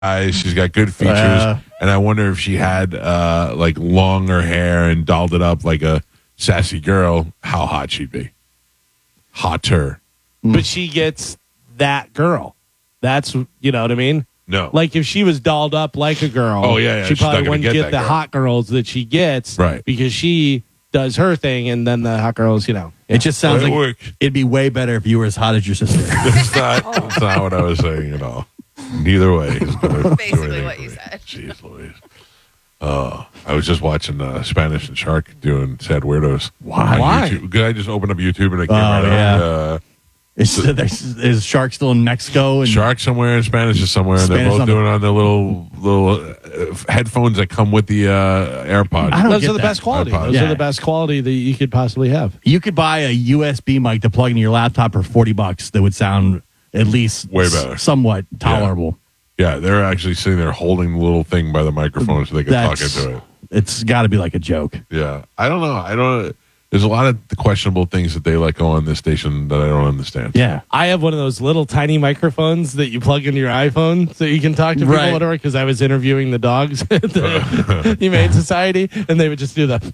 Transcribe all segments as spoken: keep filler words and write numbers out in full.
eyes. She's got good features. Uh, and I wonder if she had uh, like longer hair and dolled it up like a sassy girl, how hot she'd be. Hotter. But she gets that girl. That's, you know what I mean? No. Like if she was dolled up like a girl, Oh, yeah, yeah, she she's not probably gonna wouldn't get get, that the girl. hot girls that she gets. Right. Because she does her thing and then the hot girls, you know. It just sounds It like works. it'd be way better if you were as hot as your sister. That's not, that's not what I was saying at all. Neither way. is gonna do Basically anything what for you me. said. Jeez Louise. Oh, I was just watching uh, Spanish and Shark doing Sad Weirdos. Why? On Why? YouTube. I just opened up YouTube and I came Oh, right yeah. up. Uh, Is, there's- is Shark still in Mexico? And Shark somewhere and Spanish is somewhere, and they're Spanish both on the- doing it on the little little uh, headphones that come with the uh, AirPods. I don't Those get are the that. best quality. iPod. Those Yeah. are the best quality that you could possibly have. You could buy a U S B mic to plug into your laptop for forty bucks that would sound at least Way s- better. somewhat tolerable. Yeah, they're actually sitting there holding the little thing by the microphone so they can talk That's- into it. It's got to be like a joke. Yeah, I don't know. I don't. There's a lot of the questionable things that they let go on this station that I don't understand. Yeah. I have one of those little tiny microphones that you plug into your iPhone so you can talk to people, Right. whatever, because I was interviewing the dogs at the Humane Society, and they would just do that.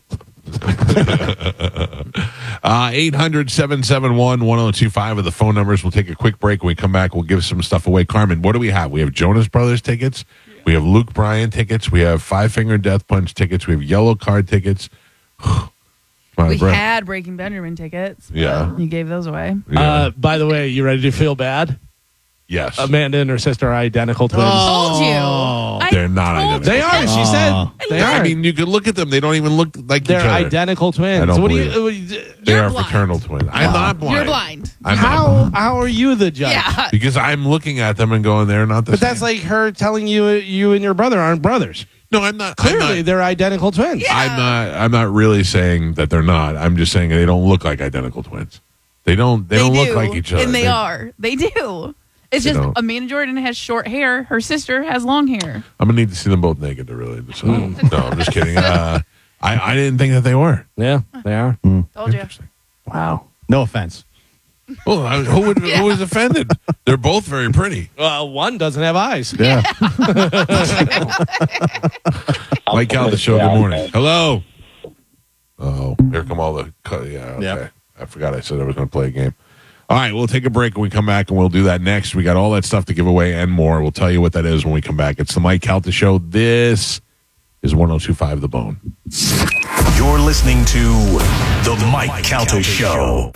Uh, eight hundred, seven seven one, one oh two five are the phone numbers. We'll take a quick break. When we come back, we'll give some stuff away. Carmen, what do we have? We have Jonas Brothers tickets. We have Luke Bryan tickets. We have Five Finger Death Punch tickets. We have Yellow Card tickets. My We breath. had Breaking Benjamin tickets. but Yeah. You gave those away. Yeah. Uh, by the way, you ready to feel bad? yes. Amanda and her sister are identical twins. Told you. Oh. I They're not told identical. They are. She said Aw. they I are. mean, you could look at them. They don't even look like They're each other. identical twins. I don't what do believe you? what do you- They You're are blind. fraternal twins. I'm not blind. You're blind. I'm not How blind. how are you the judge? Yeah. Because I'm looking at them and going, they're not the But same. that's like her telling you you and your brother aren't brothers. no, I'm not. I'm Clearly, not, they're identical twins. Yeah. I'm not. I'm not really saying that they're not. I'm just saying they don't look like identical twins. They don't. They, don't do, look like each other. And they They- are. They do. It's They just don't. Amanda Jordan has short hair. Her sister has long hair. I'm gonna need to see them both naked to really decide. Hmm. No, I'm just kidding. Uh, I I didn't think that they were. Yeah, they are. Told you. Wow. No offense. Well, I, who would who was offended? They're both very pretty. Well, one doesn't have eyes. Yeah. Mike Cal, the show. Good morning. Hello. Oh, here come all the. co- Yeah. Okay. Yep. I forgot I said I was going to play a game. All right, we'll take a break when we come back, and we'll do that next. We got all that stuff to give away and more. We'll tell you what that is when we come back. It's the Mike Calta Show. This is one oh two five The Bone. You're listening to The Mike Calta Show.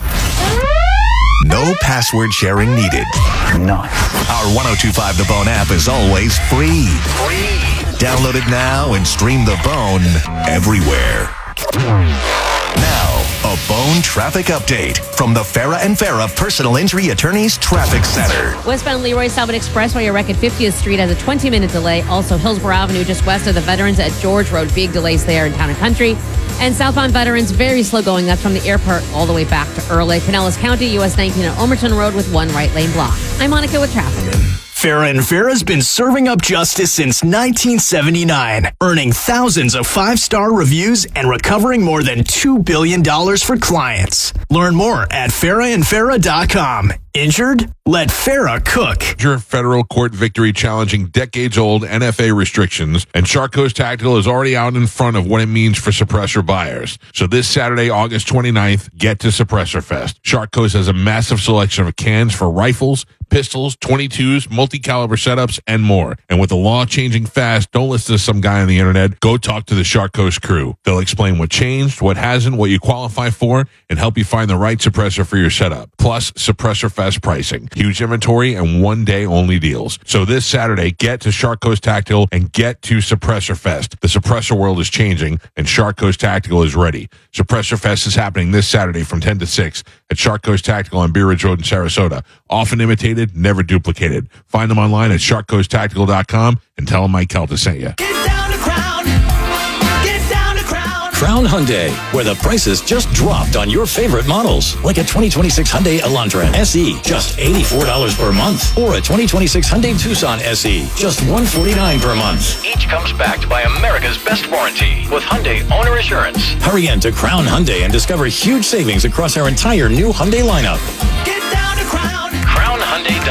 No password sharing needed. Nice. Our ten twenty-five The Bone app is always free. Free. Download it now and stream The Bone everywhere. Now, a Bone traffic update from the Farah and Farah Personal Injury Attorneys Traffic Center. Westbound Leroy Salvin Expressway, a wreck at fiftieth Street has a twenty-minute delay. Also, Hillsborough Avenue, just west of the Veterans at George Road. Big delays there in Town and Country. And southbound Veterans, very slow going. That's from the airport all the way back to Early. Pinellas County, U S nineteen at Omerton Road with one right lane block. I'm Monica with traffic. Farah and Farah's been serving up justice since nineteen seventy-nine, earning thousands of five-star reviews and recovering more than two billion dollars for clients. Learn more at farah and farah dot com. Injured? Let Farah cook. Major federal court victory challenging decades-old N F A restrictions, and Shark Coast Tactical is already out in front of what it means for suppressor buyers. So this Saturday, August twenty-ninth, get to Suppressor Fest. Shark Coast has a massive selection of cans for rifles, pistols, twenty-twos, multi-caliber setups, and more. And with the law changing fast, don't listen to some guy on the internet. Go talk to the Shark Coast crew. They'll explain what changed, what hasn't, what you qualify for, and help you find the right suppressor for your setup. Plus, Suppressor Fest pricing, huge inventory, and one-day only deals. So this Saturday, get to Shark Coast Tactical and get to Suppressor Fest. The suppressor world is changing, and Shark Coast Tactical is ready. Suppressor Fest is happening this Saturday from ten to six at Shark Coast Tactical on Bee Ridge Road in Sarasota. Often imitated, never duplicated. Find them online at shark coast tactical dot com and tell them Mike Kelta sent you. Get down to Crown. Get down to Crown. Crown Hyundai, where the prices just dropped on your favorite models. Like a twenty twenty-six Hyundai Elantra S E, just eighty-four dollars per month. Or a twenty twenty-six Hyundai Tucson S E, just one hundred forty-nine dollars per month. Each comes backed by America's best warranty with Hyundai Owner Assurance. Hurry in to Crown Hyundai and discover huge savings across our entire new Hyundai lineup. Get down to Crown. crown hyundai dot com.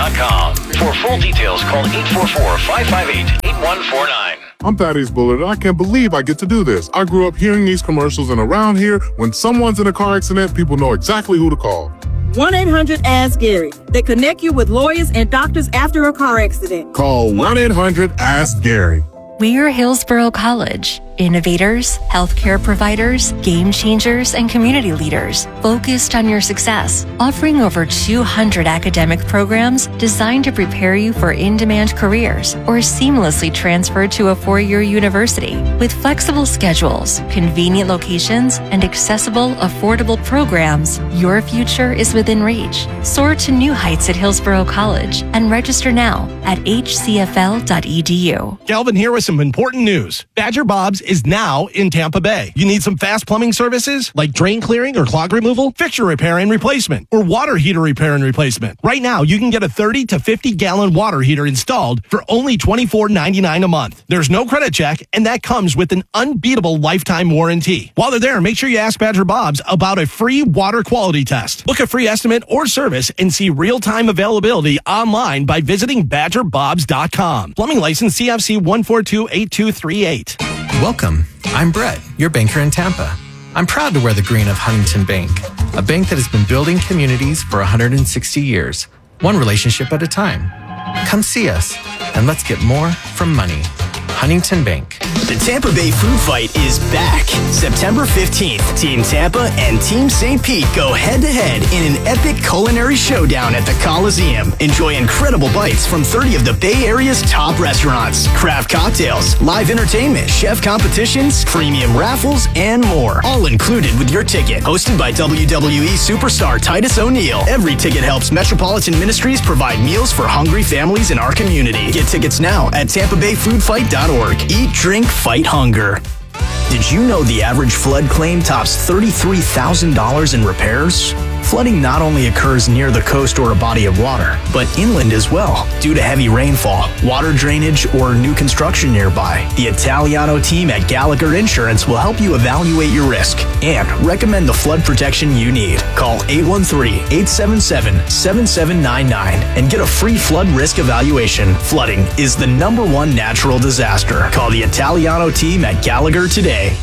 dot com. For full details, call eight four four, five five eight, eight one four nine. I'm Thaddeus Bullard, and I can't believe I get to do this. I grew up hearing these commercials, and around here, when someone's in a car accident, people know exactly who to call. one eight hundred ask Gary. They connect you with lawyers and doctors after a car accident. Call one eight hundred ask Gary. We're Hillsborough College. Innovators, healthcare providers, game changers, and community leaders focused on your success, offering over two hundred academic programs designed to prepare you for in-demand careers or seamlessly transfer to a four-year university. With flexible schedules, convenient locations, and accessible, affordable programs, your future is within reach. Soar to new heights at Hillsborough College and register now at h c f l dot e d u. Galvin here with some important news. Badger Bob's is now in Tampa Bay. You need some fast plumbing services like drain clearing or clog removal, fixture repair and replacement, or water heater repair and replacement. Right now, you can get a thirty to fifty gallon water heater installed for only twenty-four ninety-nine a month. There's no credit check, and that comes with an unbeatable lifetime warranty. While they're there, make sure you ask Badger Bob's about a free water quality test. Book a free estimate or service and see real-time availability online by visiting badger bobs dot com. Plumbing license C F C one four two eight two three eight. Welcome. I'm Brett, your banker in Tampa. I'm proud to wear the green of Huntington Bank, a bank that has been building communities for one hundred sixty years, one relationship at a time. Come see us, and let's get more from money. Huntington Bank. The Tampa Bay Food Fight is back. September fifteenth, Team Tampa and Team Saint Pete go head-to-head in an epic culinary showdown at the Coliseum. Enjoy incredible bites from thirty of the Bay Area's top restaurants, craft cocktails, live entertainment, chef competitions, premium raffles, and more. All included with your ticket. Hosted by W W E superstar Titus O'Neil. Every ticket helps Metropolitan Ministries provide meals for hungry families in our community. Get tickets now at tampa bay food fight dot org. Eat, drink, fight hunger. Did you know the average flood claim tops thirty-three thousand dollars in repairs? Flooding not only occurs near the coast or a body of water, but inland as well, due to heavy rainfall, water drainage, or new construction nearby. The Italiano team at Gallagher Insurance will help you evaluate your risk and recommend the flood protection you need. Call eight one three, eight seven seven, seven seven nine nine and get a free flood risk evaluation. Flooding is the number one natural disaster. Call the Italiano team at Gallagher today.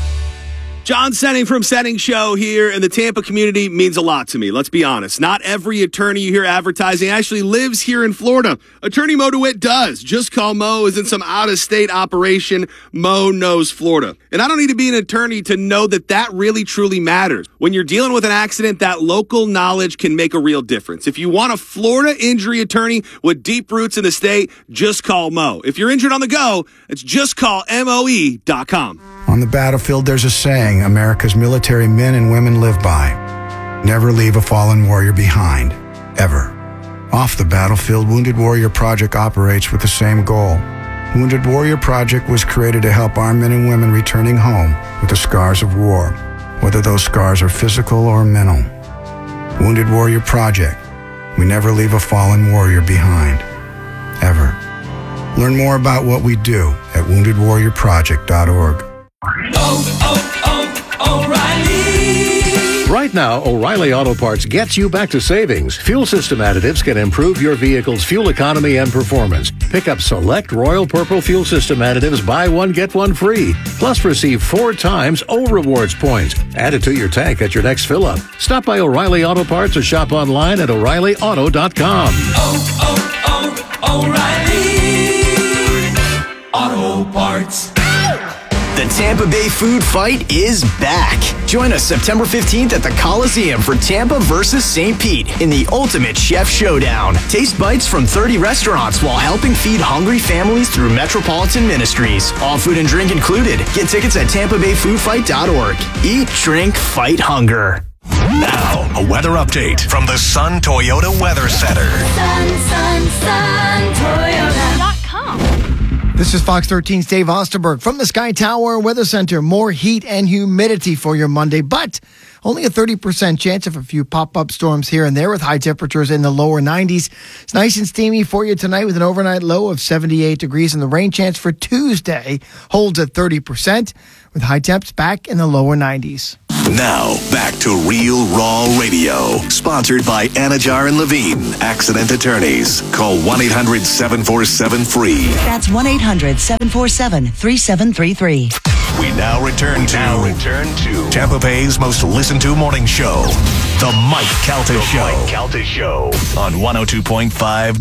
John Senning from Senning Show here, and the Tampa community means a lot to me. Let's be honest. Not every attorney you hear advertising actually lives here in Florida. Attorney Mo DeWitt does. Just Call Mo is in some out-of-state operation. Mo knows Florida. And I don't need to be an attorney to know that that really, truly matters. When you're dealing with an accident, that local knowledge can make a real difference. If you want a Florida injury attorney with deep roots in the state, just call Mo. If you're injured on the go, it's just call M O E dot com. On the battlefield, there's a saying America's military men and women live by. Never leave a fallen warrior behind, ever. Off the battlefield, Wounded Warrior Project operates with the same goal. Wounded Warrior Project was created to help our men and women returning home with the scars of war, whether those scars are physical or mental. Wounded Warrior Project. We never leave a fallen warrior behind, ever. Learn more about what we do at wounded warrior project dot org. Oh, oh, oh, O'Reilly! Right now, O'Reilly Auto Parts gets you back to savings. Fuel system additives can improve your vehicle's fuel economy and performance. Pick up select Royal Purple fuel system additives, buy one, get one free. Plus, receive four times O Rewards points. Add it to your tank at your next fill-up. Stop by O'Reilly Auto Parts or shop online at o'reilly auto dot com. Oh, oh, oh, O'Reilly Auto Parts. The Tampa Bay Food Fight is back. Join us September fifteenth at the Coliseum for Tampa versus Saint Pete in the ultimate chef showdown. Taste bites from thirty restaurants while helping feed hungry families through Metropolitan Ministries. All food and drink included. Get tickets at tampa bay food fight dot org. Eat, drink, fight hunger. Now, a weather update from the Sun Toyota Weather Center. Sun, sun, sun, Toyota dot com. This is Fox thirteen's Dave Osterberg from the Sky Tower Weather Center. More heat and humidity for your Monday, but only a thirty percent chance of a few pop-up storms here and there with high temperatures in the lower nineties. It's nice and steamy for you tonight with an overnight low of seventy-eight degrees, and the rain chance for Tuesday holds at thirty percent with high temps back in the lower nineties. Now, back to Real Raw Radio. Sponsored by Anajar and Levine, Accident Attorneys. Call one eight hundred seven four seven free. That's one eight hundred seven four seven three seven three three. We now return to, now return to Tampa Bay's most listened to morning show, The Mike Calta Show. Mike Calta Show on one oh two point five